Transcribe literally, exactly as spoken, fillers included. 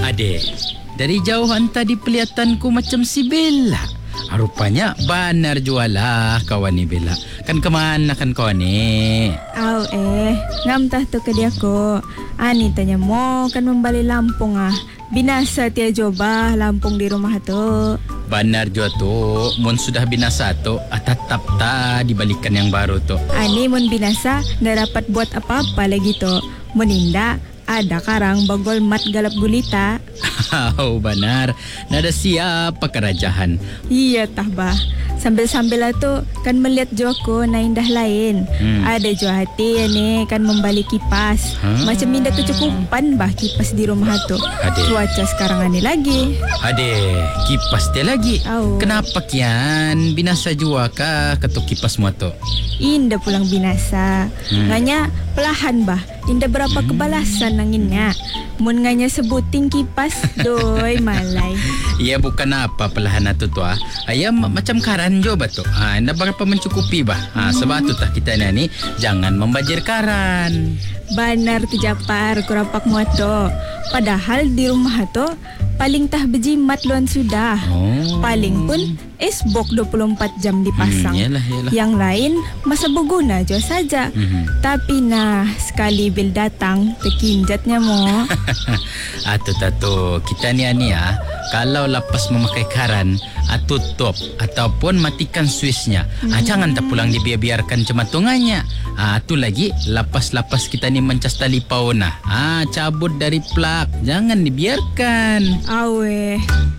Ade, dari jauhan tadi pelihatanku macam si Bella. Ah, rupanya benar jualah kawan ni Bella. Kan kemana kan kawan ni? Au eh, ngam tah tu ke dia ko. Ani tanya mo kan membalik Lampung ah. Binasa tia coba Lampung di rumah tu. Benar jua tu, mun sudah binasa tu, ah, tetap tak dibalikan yang baru tu. Ani mun binasa dah dapat buat apa-apa lagi tu. Meninda ada karang bagol mat galap gulita. Oh benar, nada siapa kerajaan. Iya tah bah. Sambil-sambil lah tu kan melihat Joko na indah lain. Hmm. Ada jo hati ya ni kan membalik kipas. Ha? Macam indah kecukupan bah kipas di rumah tu. Ade. Cuaca sekarang ani lagi. Ade, kipas dia lagi. Oh. Kenapa kian? Binasa jua kah ketuk kipas mu tu? Indah pulang binasa. Hmm. Nganya pelahan bah. Indah berapa hmm. kebalasan nanginnya. Mun nganya sebuting kipas doi malai. Iya bukan apa pelahan tu tu ah. Ayam macam karan jo ba tu. Ha, anda berapa mencukupi bah. Ha, sebab tu tah kita ni jangan membajir karan. Benar tu Japar kurapak muato. Padahal di rumah tu paling tah bejimat luan sudah. Oh. Paling pun esbok dua puluh empat jam dipasang. Hmm, yalah, yalah. Yang lain masa berguna jo saja. Hmm. Tapi nah sekali bil datang terkinjatnya mo. Atu tatu kita ni ani ah kalau lepas memakai karan ah, tutup ataupun matikan switchnya. Hmm. Ah, jangan tak pulang dibiarkan cematungannya. Ah tu lagi lapas-lapas kita ni mencas tali pauna. Ah cabut dari plug, jangan dibiarkan. Awe.